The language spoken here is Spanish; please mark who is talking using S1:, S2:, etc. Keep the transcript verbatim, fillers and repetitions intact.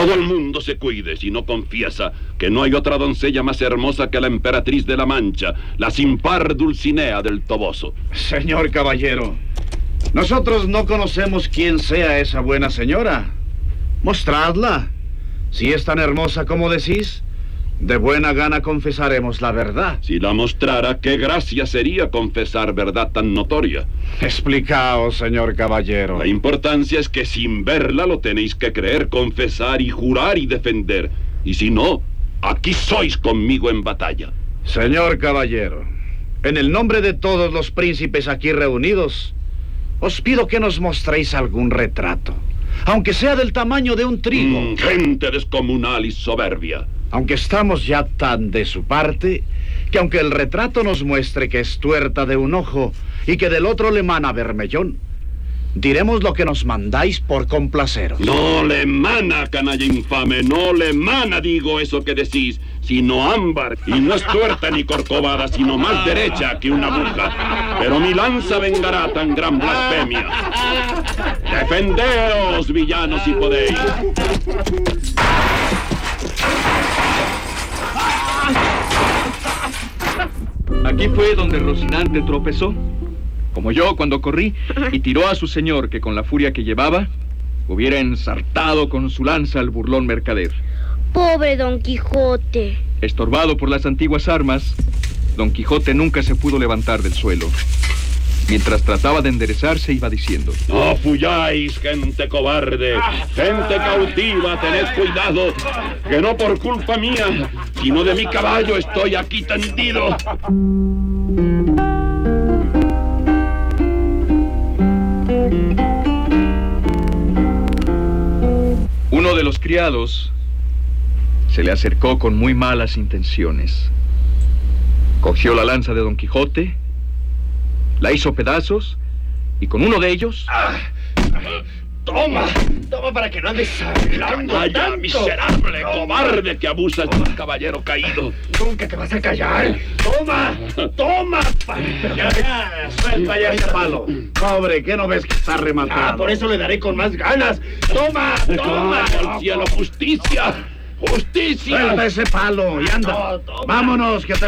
S1: todo el mundo se cuide si no confiesa que no hay otra doncella más hermosa que la emperatriz de la Mancha, la sin par Dulcinea del Toboso.
S2: Señor caballero, nosotros no conocemos quién sea esa buena señora. Mostradla. Si es tan hermosa como decís, de buena gana confesaremos la verdad.
S1: Si la mostrara, qué gracia sería confesar verdad tan notoria.
S2: Explicaos, señor caballero.
S1: La importancia es que sin verla lo tenéis que creer, confesar y jurar y defender. Y si no, aquí sois conmigo en batalla.
S2: Señor caballero, en el nombre de todos los príncipes aquí reunidos, os pido que nos mostréis algún retrato, aunque sea del tamaño de un trigo.
S1: Mm, gente descomunal y soberbia.
S2: Aunque estamos ya tan de su parte, que aunque el retrato nos muestre que es tuerta de un ojo y que del otro le mana bermellón, diremos lo que nos mandáis por complaceros.
S1: No le mana, canalla infame, no le mana, digo eso que decís, sino ámbar, y no es tuerta ni corcovada, sino más derecha que una aguja. Pero mi lanza vengará tan gran blasfemia. Defendeos, villanos, si podéis.
S3: Aquí fue donde Rocinante tropezó, como yo cuando corrí, y tiró a su señor, que con la furia que llevaba, hubiera ensartado con su lanza al burlón mercader.
S4: Pobre Don Quijote.
S3: Estorbado por las antiguas armas, Don Quijote nunca se pudo levantar del suelo. Mientras trataba de enderezarse, iba diciendo:
S1: No fuyáis, gente cobarde, gente cautiva, tened cuidado, que no por culpa mía, sino de mi caballo estoy aquí tendido.
S3: Uno de los criados se le acercó con muy malas intenciones. Cogió la lanza de Don Quijote, la hizo pedazos y con uno de ellos...
S5: Ah, toma, toma para que no andes sangrando.
S1: ¡Allá, miserable, cobarde, que abusas de un caballero caído!
S5: Nunca te vas a callar. Toma, toma.
S2: Ya, ya, suelta ya ese palo. Pobre, ¿qué no ves que está rematado?
S5: Ah, por eso le daré con más ganas. Toma, toma.
S1: ¡Al cielo, justicia! ¡Justicia!
S2: Suelta ese palo y anda.
S5: No, toma.
S2: Vámonos, que te